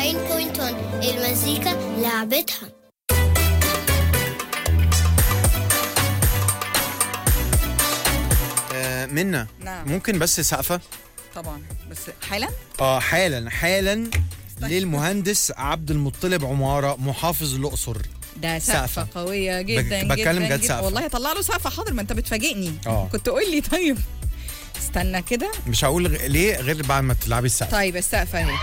90.1 المزيكا لعبتها. منا نعم. ممكن بس سقفة طبعا بس حالا حالا للمهندس عبد المطلب عمارة محافظ الأقصر. ده سقفة قوية جدا بتكلم جدا جد سقفة. والله طلع له سقفة. حاضر، ما انت بتفاجئني. اه كنت قول لي. طيب استنى كده. مش هقول ليه غير بعد ما تلعبي السقفة. طيب السقفة اهي.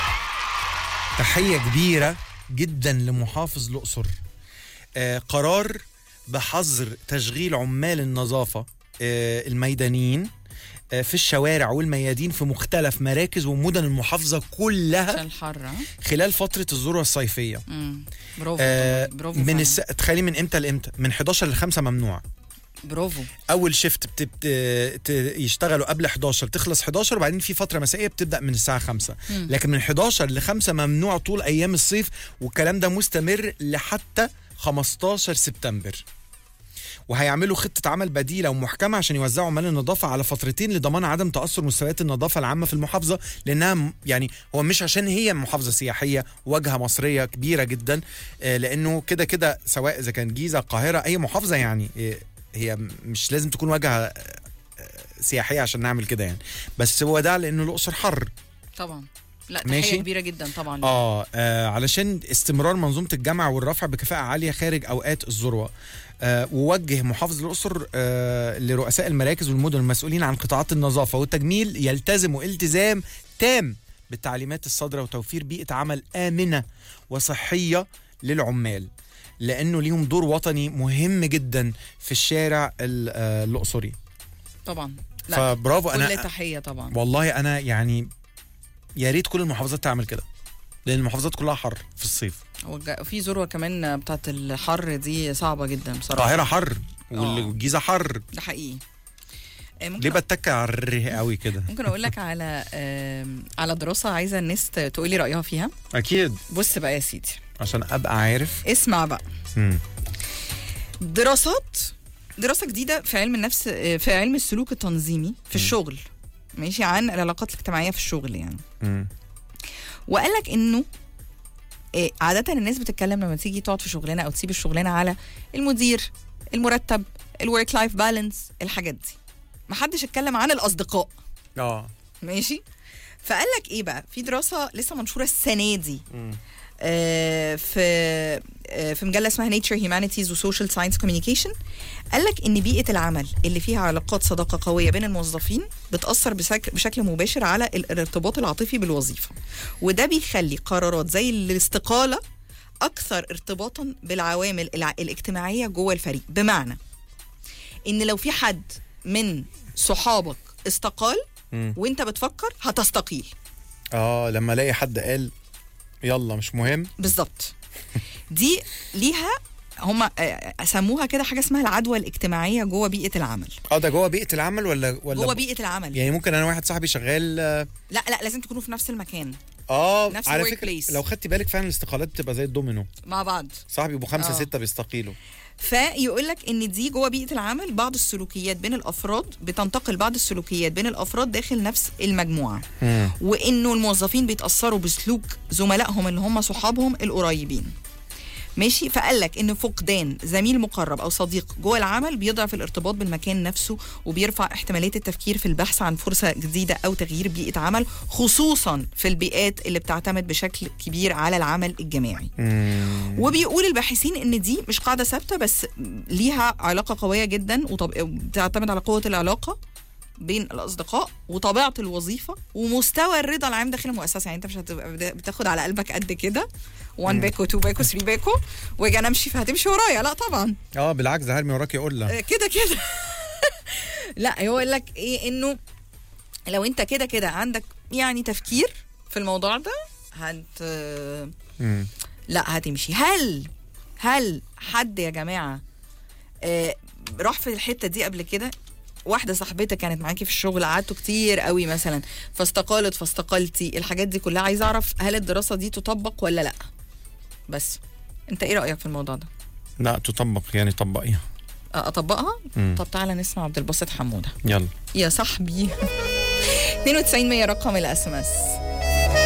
تحية كبيرة جدا لمحافظ الأقصر. قرار بحظر تشغيل عمال النظافة الميدانيين في الشوارع والميادين في مختلف مراكز ومدن المحافظة كلها عشان الحر خلال فترة الذروة الصيفية. برافو. برافو. من تخيلي من امتى لامتى؟ من 11 ل 5 ممنوع. برافو. اول شيفت يشتغلوا قبل 11 تخلص 11 وبعدين في فتره مسائيه بتبدا من الساعه 5. لكن من 11 ل 5 ممنوع طول ايام الصيف، والكلام ده مستمر لحتى 15 سبتمبر. وهيعملوا خطة عمل بديلة ومحكمة عشان يوزعوا عمال النظافة على فترتين لضمان عدم تأثر مستويات النظافة العامة في المحافظة، لأنها يعني هو مش عشان هي محافظة سياحية واجهة مصرية كبيرة جدا، لأنه كده سواء إذا كان جيزة القاهرة أي محافظة، يعني هي مش لازم تكون واجهة سياحية عشان نعمل كده يعني. بس هو ده لأنه الأقصر حر طبعا. لا ماشي. تحية كبيرة جدا طبعا. علشان استمرار منظومة الجمع والرفع بكفاءة عالية خارج أوقات الذروة. ووجه محافظ الأقصر لرؤساء المراكز والمدن المسؤولين عن قطاعات النظافة والتجميل يلتزموا التزام تام بالتعليمات الصادرة وتوفير بيئة عمل آمنة وصحية للعمال، لأنه ليهم دور وطني مهم جدا في الشارع الأقصري طبعا. فبرافو. كل تحية طبعا. والله أنا يعني يا ريت كل المحافظات تعمل كده، لأن المحافظات كلها حر في الصيف. في ذروة كمان بتاعت الحر دي صعبة جدا بصراحة. القاهرة حر والجيزة حر. ده حقيقي. ليه بتك على الره قوي كده؟ ممكن اقول لك على دراسة عايزة الناس تقولي رأيها فيها. اكيد. بص بقى يا سيدي عشان ابقى عارف. اسمع بقى. دراسة جديدة في علم النفس، في علم السلوك التنظيمي في الشغل، ماشي، عن العلاقات الاجتماعية في الشغل يعني. وقال لك انه عادة الناس بتتكلم لما تيجي تقعد في شغلانة او تسيب الشغلانة على المدير، المرتب، الورك لايف بالانس، الحاجات دي. محدش اتكلم عن الاصدقاء. ماشي. فقال لك ايه بقى، في دراسة لسه منشورة السنة دي في مجلة اسمها Nature Humanities و Social Science Communication. قال لك ان بيئة العمل اللي فيها علاقات صداقة قوية بين الموظفين بتأثر بشكل مباشر على الارتباط العاطفي بالوظيفة، وده بيخلي قرارات زي الاستقالة أكثر ارتباطا بالعوامل الاجتماعية جوه الفريق. بمعنى ان لو في حد من صحابك استقال وانت بتفكر هتستقيل. لما الاقي حد قال يلا مش مهم. بالظبط. دي ليها هم سموها كده حاجه اسمها العدوى الاجتماعيه جوه بيئه العمل. ده جوه بيئه العمل ولا جوه بيئه العمل؟ يعني ممكن انا واحد صاحبي شغال لا لازم تكونوا في نفس المكان. نفس على فكره لو خدتي بالك فعلا الاستقالات بتبقى زي الدومينو مع بعض. صاحبي ابو 5 6 بيستقيلوا. فيقول لك ان دي جوه بيئه العمل بعض السلوكيات بين الافراد بتنتقل بعض السلوكيات بين الافراد داخل نفس المجموعه، وانه الموظفين بيتاثروا بسلوك زملائهم اللي هم صحابهم القريبين. ماشي. فقال لك ان فقدان زميل مقرب او صديق جوه العمل بيضعف الارتباط بالمكان نفسه وبيرفع احتماليه التفكير في البحث عن فرصه جديده او تغيير بيئه عمل، خصوصا في البيئات اللي بتعتمد بشكل كبير على العمل الجماعي. وبيقول الباحثين ان دي مش قاعده ثابته، بس ليها علاقه قويه جدا وبتعتمد على قوه العلاقه بين الاصدقاء وطبيعه الوظيفه ومستوى الرضا العام داخل المؤسسه. يعني انت مش هتبقى بتاخد على قلبك قد كده 1 باكو 2 باكو 3 باكو واجي انا امشي فهتمشي ورايا، لا طبعا. بالعكس ده هرمي وراكي اقول لك كده لا هو يقول لك ايه، انه لو انت كده عندك يعني تفكير في الموضوع ده لا هتمشي. هل حد يا جماعه راح في الحته دي قبل كده؟ واحده صاحبتك كانت معاكي في الشغل قعدتوا كتير قوي مثلا فاستقلتي، الحاجات دي كلها عايزه اعرف هل الدراسه دي تطبق ولا لا؟ بس انت ايه رايك في الموضوع ده؟ لا تطبق، يعني طبقيها. اطبقها؟ طب تعالى نسمع عبد الباسط حموده. يلا يا صاحبي. 92 100 رقم الSMS.